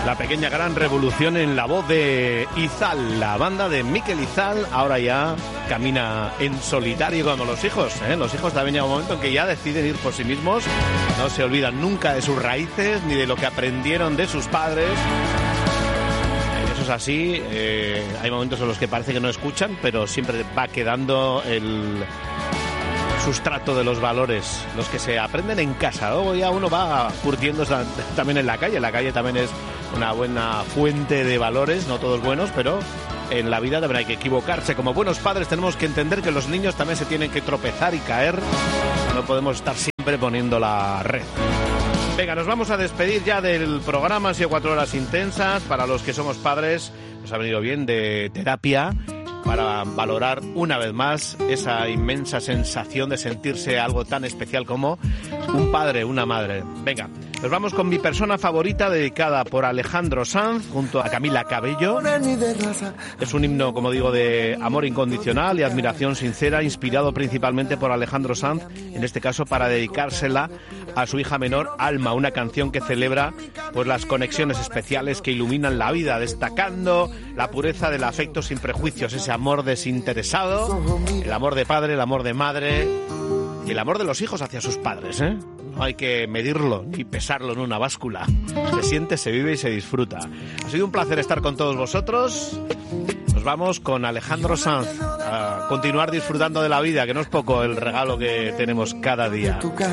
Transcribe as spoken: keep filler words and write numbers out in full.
La pequeña gran revolución en la voz de Izal, la banda de Mikel Izal, ahora ya camina en solitario como los hijos, ¿eh? Los hijos también llega un momento en que ya deciden ir por sí mismos, no se olvidan nunca de sus raíces ni de lo que aprendieron de sus padres. Eso es así, eh, hay momentos en los que parece que no escuchan, pero siempre va quedando el sustrato de los valores, los que se aprenden en casa. Luego ya uno va curtiendo también en la calle. La calle también es una buena fuente de valores, no todos buenos, pero en la vida también hay que equivocarse. Como buenos padres tenemos que entender que los niños también se tienen que tropezar y caer. No podemos estar siempre poniendo la red. Venga, nos vamos a despedir ya del programa. Han sido cuatro horas intensas. Para los que somos padres, nos ha venido bien de terapia para valorar una vez más esa inmensa sensación de sentirse algo tan especial como un padre, una madre. Venga, nos vamos con mi persona favorita, dedicada por Alejandro Sanz junto a Camila Cabello. Es un himno, como digo, de amor incondicional y admiración sincera, inspirado principalmente por Alejandro Sanz, en este caso para dedicársela a su hija menor, Alma, una canción que celebra pues las conexiones especiales que iluminan la vida, destacando la pureza del afecto sin prejuicios, ese amor desinteresado, el amor de padre, el amor de madre y el amor de los hijos hacia sus padres, ¿eh? No hay que medirlo ni pesarlo en una báscula. Se siente, se vive y se disfruta. Ha sido un placer estar con todos vosotros. Nos vamos con Alejandro Sanz a continuar disfrutando de la vida, que no es poco el regalo que tenemos cada día.